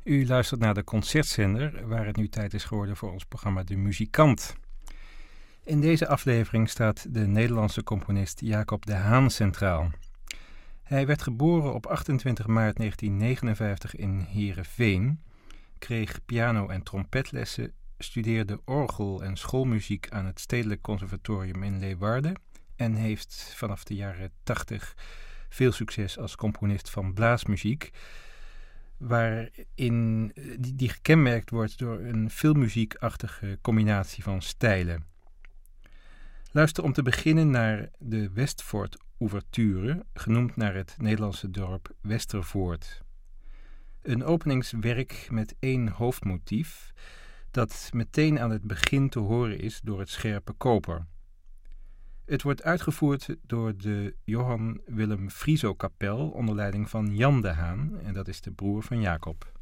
U luistert naar de Concertzender, waar het nu tijd is geworden voor ons programma De Muzikant. In deze aflevering staat de Nederlandse componist Jacob de Haan centraal. Hij werd geboren op 28 maart 1959 in Heerenveen, kreeg piano- en trompetlessen, studeerde orgel- en schoolmuziek aan het Stedelijk Conservatorium in Leeuwarden en heeft vanaf de jaren 80 veel succes als componist van blaasmuziek, die gekenmerkt wordt door een filmmuziekachtige combinatie van stijlen. Luister om te beginnen naar de Westvoort-ouverture, genoemd naar het Nederlandse dorp Westervoort. Een openingswerk met 1 hoofdmotief, dat meteen aan het begin te horen is door het scherpe koper. Het wordt uitgevoerd door de Johan Willem Frieso Kapel onder leiding van Jan de Haan, en dat is de broer van Jacob.